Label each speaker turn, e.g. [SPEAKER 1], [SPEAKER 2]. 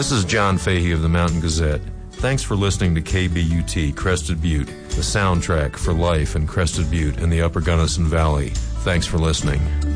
[SPEAKER 1] This is John Fahey of the Mountain Gazette. Thanks for listening to KBUT, Crested Butte, the soundtrack for life in Crested Butte and the Upper Gunnison Valley. Thanks for listening.